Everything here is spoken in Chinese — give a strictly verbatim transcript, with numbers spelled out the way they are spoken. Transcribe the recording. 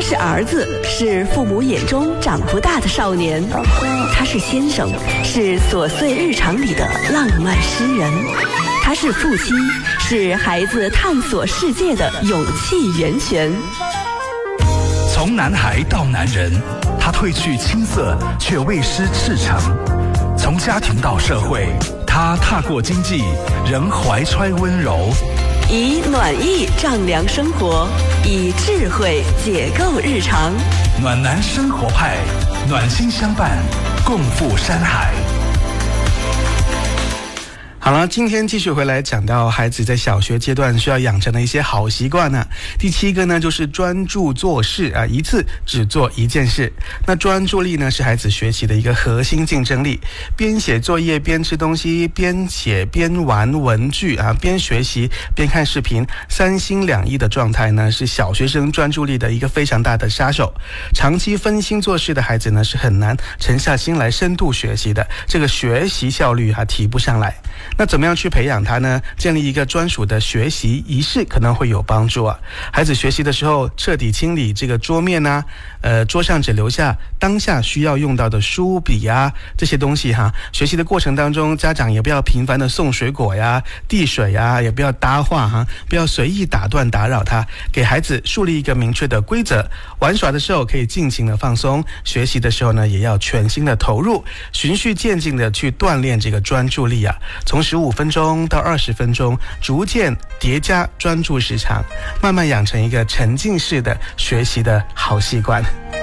是儿子，是父母眼中长不大的少年；他是先生，是琐碎日常里的浪漫诗人；他是父亲，是孩子探索世界的勇气源泉。 从男孩到男人，他褪去青涩，却未失赤诚；从家庭到社会，他踏过经济，仍怀揣温柔。 以暖意丈量生活，以智慧解构日常。 暖男生活派，暖心相伴，共赴山海。 好了，今天继续回来讲到孩子在小学阶段需要养成的一些好习惯呢。第七个呢，就是专注做事啊，一次只做一件事。那专注力呢，是孩子学习的一个核心竞争力。边写作业边吃东西，边写边玩文具啊，边学习边看视频，三心两意的状态呢，是小学生专注力的一个非常大的杀手。长期分心做事的孩子呢，是很难沉下心来深度学习的，这个学习效率啊提不上来。那怎么样去培养他呢？建立一个专属的学习仪式可能会有帮助啊。孩子学习的时候，彻底清理这个桌面啊，呃，桌上只留下当下需要用到的书笔啊这些东西哈。学习的过程当中，家长也不要频繁的送水果呀、递水呀，也不要搭话哈，不要随意打断打扰他，给孩子树立一个明确的规则。玩耍的时候可以尽情的放松，学习的时候呢，也要全心的投入，循序渐进的去锻炼这个专注力啊。从十五分钟到二十分钟，逐渐叠加专注时长，慢慢养成一个沉浸式的学习的好习惯。